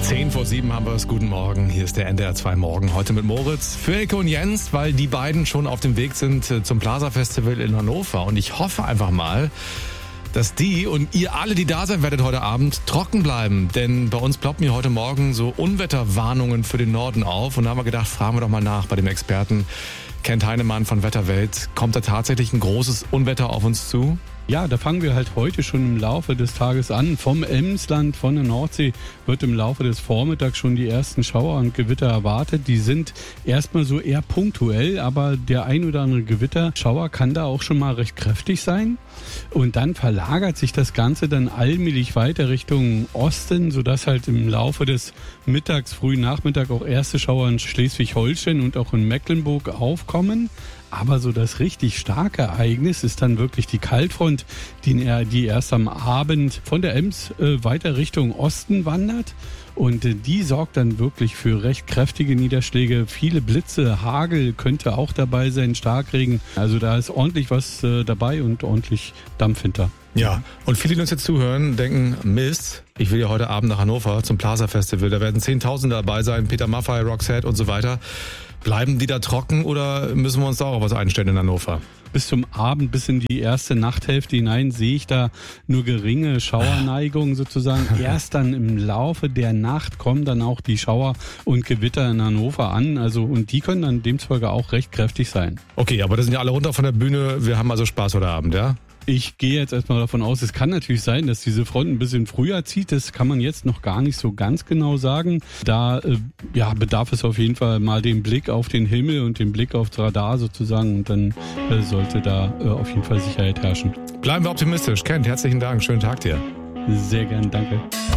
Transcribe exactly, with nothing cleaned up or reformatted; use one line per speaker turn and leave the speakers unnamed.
Zehn vor sieben haben wir es. Guten Morgen. Hier ist der N D R zwei Morgen. Heute mit Moritz, für Elke und Jens, weil die beiden schon auf dem Weg sind zum Plaza Festival in Hannover. Und ich hoffe einfach mal, dass die und ihr alle, die da sein werdet heute Abend, trocken bleiben. Denn bei uns ploppen hier heute Morgen so Unwetterwarnungen für den Norden auf. Und da haben wir gedacht, fragen wir doch mal nach bei dem Experten Kent Heinemann von Wetterwelt. Kommt da tatsächlich ein großes Unwetter auf uns zu?
Ja, da fangen wir halt heute schon im Laufe des Tages an. Vom Emsland, von der Nordsee wird im Laufe des Vormittags schon die ersten Schauer und Gewitter erwartet. Die sind erstmal so eher punktuell, aber der ein oder andere Gewitterschauer kann da auch schon mal recht kräftig sein. Und dann verlagert sich das Ganze dann allmählich weiter Richtung Osten, sodass halt im Laufe des Mittags, frühen Nachmittag auch erste Schauer in Schleswig-Holstein und auch in Mecklenburg aufkommen. Aber so das richtig starke Ereignis ist dann wirklich die Kaltfront, die, die erst am Abend von der Ems äh, weiter Richtung Osten wandert. Und äh, die sorgt dann wirklich für recht kräftige Niederschläge. Viele Blitze, Hagel könnte auch dabei sein, Starkregen. Also da ist ordentlich was äh, dabei und ordentlich Dampf hinter.
Ja, und viele, die uns jetzt zuhören, denken, Mist, ich will ja heute Abend nach Hannover zum Plaza Festival. Da werden Zehntausende dabei sein, Peter Maffay, Roxette und so weiter. Bleiben die da trocken oder müssen wir uns da auch was einstellen in Hannover?
Bis zum Abend, bis in die erste Nachthälfte hinein sehe ich da nur geringe Schauerneigungen sozusagen. Erst dann im Laufe der Nacht kommen dann auch die Schauer und Gewitter in Hannover an. Also, und die können dann demzufolge auch recht kräftig sein.
Okay, aber da sind ja alle runter von der Bühne. Wir haben also Spaß heute Abend, ja?
Ich gehe jetzt erstmal davon aus, es kann natürlich sein, dass diese Front ein bisschen früher zieht. Das kann man jetzt noch gar nicht so ganz genau sagen. Da äh, ja, bedarf es auf jeden Fall mal den Blick auf den Himmel und den Blick aufs Radar sozusagen. Und dann äh, sollte da äh, auf jeden Fall Sicherheit herrschen.
Bleiben wir optimistisch. Kent, herzlichen Dank. Schönen Tag dir.
Sehr gern, danke.